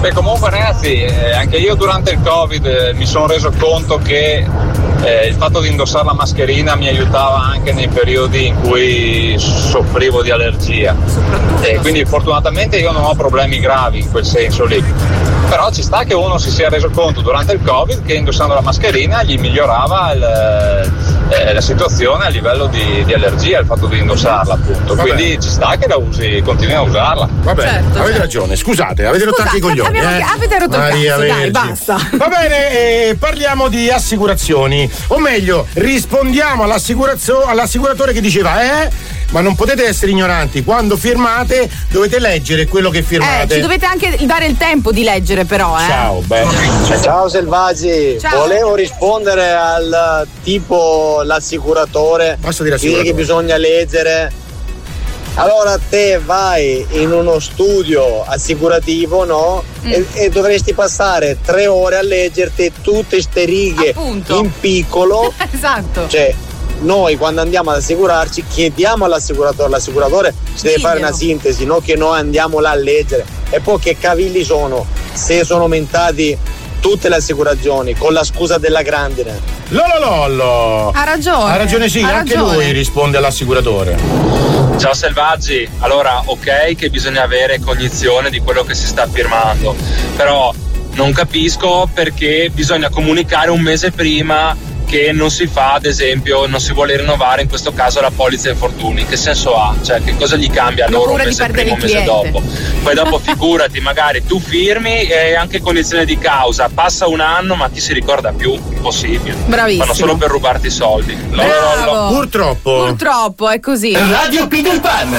Beh, comunque ragazzi, anche io durante il Covid mi sono reso conto che il fatto di indossare la mascherina mi aiutava anche nei periodi in cui soffrivo di allergia. E quindi fortunatamente io non ho problemi gravi in quel senso lì. Però ci sta che uno si sia reso conto durante il Covid che indossando la mascherina gli migliorava la situazione a livello di allergia, il fatto di indossarla appunto. Vabbè. Quindi ci sta che la usi, continui a usarla. Vabbè, Certo, avete ragione, scusate, avete rotto anche i coglioni. Avete rotto Maria il cazzo, Vergine. dai, basta. Va bene, parliamo di assicurazioni. O meglio, rispondiamo all'assicuratore che diceva, ma non potete essere ignoranti, quando firmate dovete leggere quello che firmate. Ci dovete anche dare il tempo di leggere però, Ciao, bello. Ciao Selvaggi, Ciao. volevo rispondere al tipo l'assicuratore Basta dire dice che assicuratore. bisogna leggere. Allora te vai in uno studio assicurativo, no? E dovresti passare 3 ore a leggerti tutte ste righe Appunto. in piccolo. Esatto. Cioè, noi quando andiamo ad assicurarci chiediamo l'assicuratore ci deve fare una sintesi, no? Che noi andiamo là a leggere. E poi che cavilli sono se sono aumentati tutte le assicurazioni con la scusa della grandine. Lololollo. Ha ragione. Ha ragione, sì, ha anche ragione. lui risponde all'assicuratore. Ciao Selvaggi, allora ok che bisogna avere cognizione di quello che si sta firmando, però non capisco perché bisogna comunicare un mese prima che non si fa, ad esempio, non si vuole rinnovare in questo caso la polizza infortuni. Che senso ha? Cioè, che cosa gli cambia a loro un mese prima, un mese dopo? Poi dopo figurati, magari tu firmi e anche condizione di causa, passa un anno ma chi si ricorda più? Impossibile. Bravissimo. Fanno solo per rubarti i soldi. Bravo. Purtroppo Purtroppo è così. Radio Peter Pan.